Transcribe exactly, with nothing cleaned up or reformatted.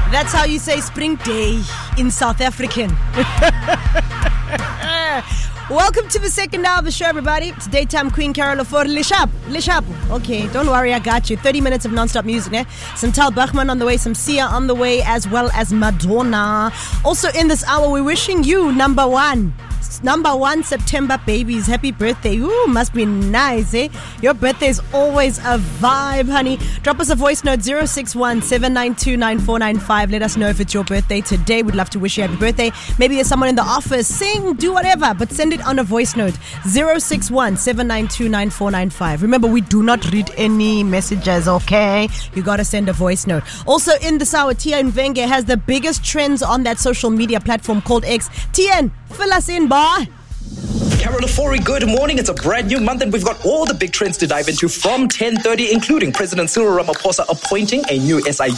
That's how you say spring day in South African. Welcome to the second hour of the show, everybody. It's Daytime Queen Carol for Lishap. Lishap. Okay, don't worry, I got you. thirty minutes of non-stop music, eh? Some Tal Bachman on the way, some Sia on the way, as well as Madonna. Also in this hour, we're wishing you number one. Number one September babies. Happy birthday. Ooh, must be nice, eh? Your birthday is always a vibe, honey. Drop us a voice note zero six one, seven nine two, nine four nine five. Let us know if it's your birthday today. We'd love to wish you happy birthday. Maybe there's someone in the office. Sing, do whatever, but send it on a voice note zero six one, seven nine two, nine four nine five. Remember, we do not read any messages, okay? You gotta send a voice note. Also in this hour, Tian Venge has the biggest trends on that social media platform called X. Tian, fill us in, boy. Carol Ofori, good morning. It's a brand new month and we've got all the big trends to dive into from ten thirty, including President Cyril Ramaphosa appointing a new S I